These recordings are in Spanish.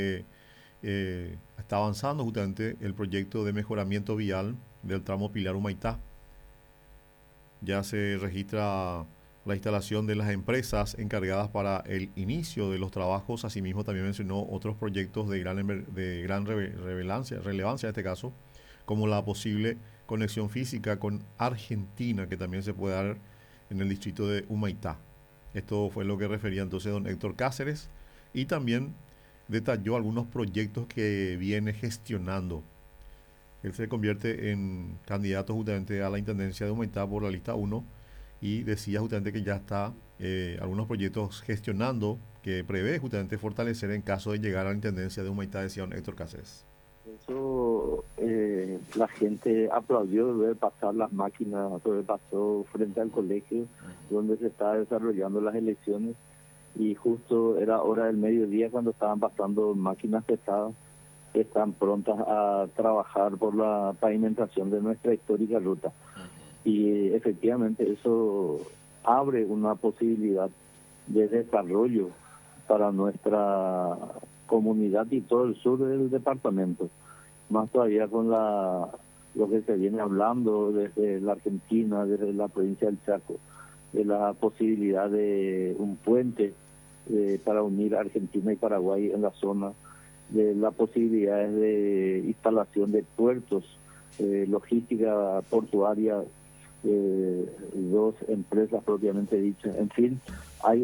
está avanzando justamente el proyecto de mejoramiento vial del tramo Pilar-Humaitá. Ya se registra la instalación de las empresas encargadas para el inicio de los trabajos. Asimismo, también mencionó otros proyectos de gran relevancia en este caso, como la posible conexión física con Argentina, que también se puede dar en el distrito de Humaitá. Esto fue lo que refería entonces don Héctor Cáceres, y también detalló algunos proyectos que viene gestionando. Él se convierte en candidato justamente a la intendencia de Humaitá por la lista uno, y decía justamente que ya está algunos proyectos gestionando que prevé justamente fortalecer en caso de llegar a la intendencia de Humaitá, decía don Héctor Cáceres. Eso la gente aplaudió ver pasar las máquinas, pasó frente al colegio donde se estaba desarrollando las elecciones, y justo era hora del mediodía cuando estaban pasando máquinas pesadas que están prontas a trabajar por la pavimentación de nuestra histórica ruta. Y efectivamente eso abre una posibilidad de desarrollo para nuestra comunidad y todo el sur del departamento. Más todavía con lo que se viene hablando desde la Argentina, desde la provincia del Chaco, de la posibilidad de un puente para unir Argentina y Paraguay en la zona, de las posibilidades de instalación de puertos, logística portuaria, dos empresas propiamente dichas. En fin, hay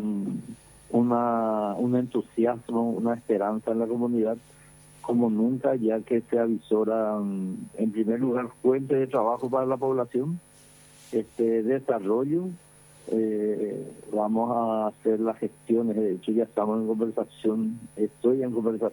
un entusiasmo, una esperanza en la comunidad como nunca, ya que se avisoran, en primer lugar, fuentes de trabajo para la población, desarrollo. Vamos a hacer las gestiones, de hecho ya estamos en conversación, estoy en conversación